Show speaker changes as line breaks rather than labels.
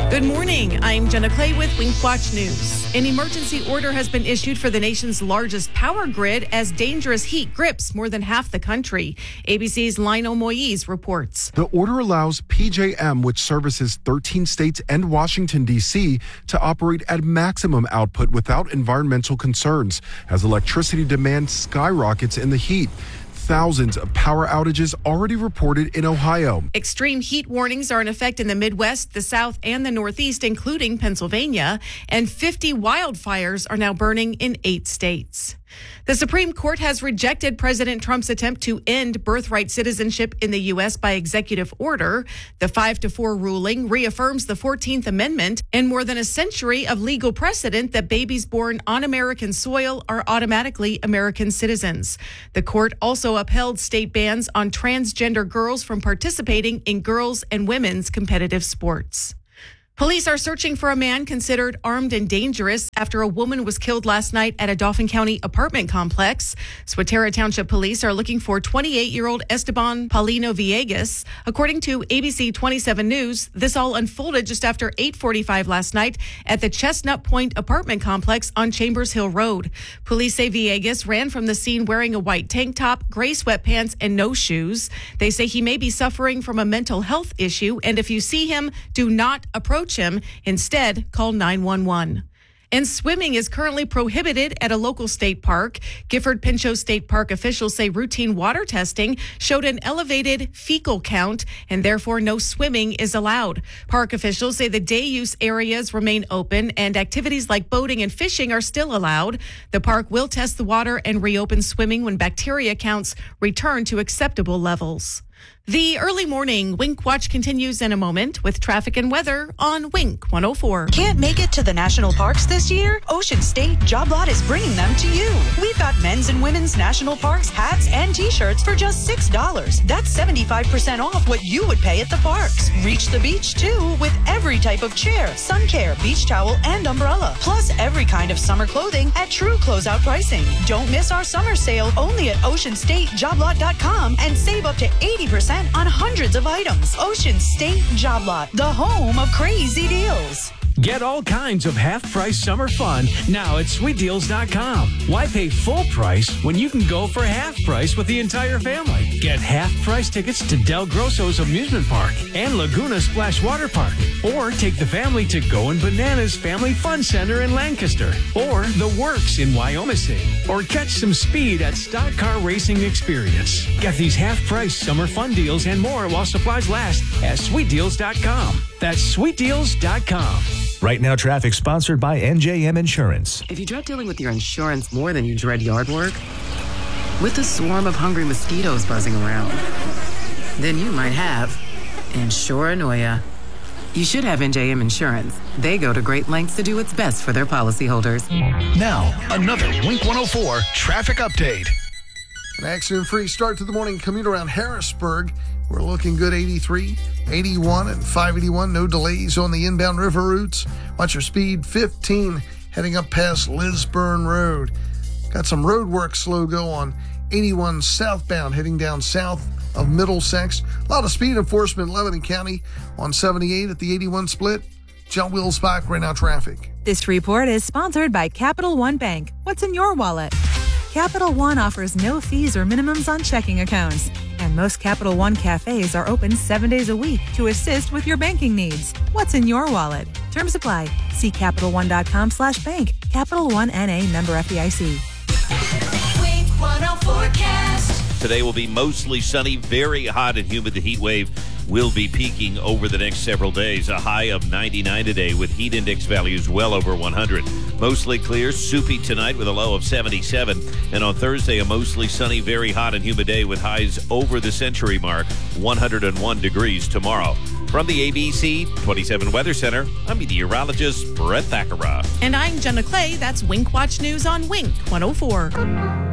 Good morning. I'm Jenna Clay with Winkwatch News. An emergency order has been issued for the nation's largest power grid as dangerous heat grips more than half the country. ABC's Lionel Moise reports.
The order allows PJM, which services 13 states and Washington, D.C., to operate at maximum output without environmental concerns as electricity demand skyrockets in the heat. Thousands of power outages already reported in Ohio.
Extreme heat warnings are in effect in the Midwest, the South, and the Northeast, including Pennsylvania, and 50 wildfires are now burning in 8 states. The Supreme Court has rejected President Trump's attempt to end birthright citizenship in the U.S. by executive order. The 5-4 ruling reaffirms the 14th Amendment and more than a century of legal precedent that babies born on American soil are automatically American citizens. The court also upheld state bans on transgender girls from participating in girls' and women's competitive sports. Police are searching for a man considered armed and dangerous after a woman was killed last night at a Dauphin County apartment complex. Swatara Township Police are looking for 28-year-old Esteban Paulino Villegas. According to ABC 27 News, this all unfolded just after 8:45 last night at the Chestnut Point apartment complex on Chambers Hill Road. Police say Villegas ran from the scene wearing a white tank top, gray sweatpants, and no shoes. They say he may be suffering from a mental health issue, and if you see him, do not approach him. Instead, call 911. And swimming is currently prohibited at a local state park. Gifford Pinchot State Park officials say routine water testing showed an elevated fecal count, and therefore no swimming is allowed. Park officials say the day use areas remain open and activities like boating and fishing are still allowed. The park will test the water and reopen swimming when bacteria counts return to acceptable levels. The early morning Wink Watch continues in a moment with traffic and weather on Wink 104.
Can't make it to the national parks this year? Ocean State Job Lot is bringing them to you. We've got men's and women's national parks, hats, and t-shirts for just $6. That's 75% off what you would pay at the parks. Reach the beach, too, with every type of chair, sun care, beach towel, and umbrella. Plus, every kind of summer clothing at true closeout pricing. Don't miss our summer sale only at OceanStateJobLot.com and save up to 80% on hundreds of items. Ocean State Job Lot, the home of crazy deals.
Get all kinds of half-price summer fun now at SweetDeals.com. Why pay full price when you can go for half price with the entire family? Get half-price tickets to Del Grosso's Amusement Park and Laguna Splash Water Park. Or take the family to Goin' Bananas Family Fun Center in Lancaster. Or The Works in Wyomissing. Or catch some speed at Stock Car Racing Experience. Get these half-price summer fun deals and more while supplies last at SweetDeals.com. That's SweetDeals.com.
Right Now Traffic sponsored by NJM Insurance.
If you dread dealing with your insurance more than you dread yard work, with a swarm of hungry mosquitoes buzzing around, then you might have Insuranoia. You should have NJM Insurance. They go to great lengths to do what's best for their policyholders.
Now, another Wink 104 traffic update.
An accident-free start to the morning commute around Harrisburg. We're looking good 83, 81, and 581. No delays on the inbound river routes. Watch your speed 15 heading up past Lisburn Road. Got some road work slow go on 81 southbound heading down south of Middlesex. A lot of speed enforcement in Lebanon County on 78 at the 81 split. John Wilsbach, Right Now Traffic.
This report is sponsored by Capital One Bank. What's in your wallet? Capital One offers no fees or minimums on checking accounts. And most Capital One cafes are open 7 days a week to assist with your banking needs. What's in your wallet? Terms apply. See CapitalOne.com/bank. Capital One N.A. member FDIC.
Wink 104 forecast.
Today will be mostly sunny, very hot and humid. The heat wave will be peaking over the next several days. A high of 99 today with heat index values well over 100. Mostly clear, soupy tonight with a low of 77. And on Thursday, a mostly sunny, very hot and humid day with highs over the century mark, 101 degrees tomorrow. From the ABC 27 Weather Center, I'm meteorologist Brett Thakara.
And I'm Jenna Clay. That's Wink Watch News on Wink 104.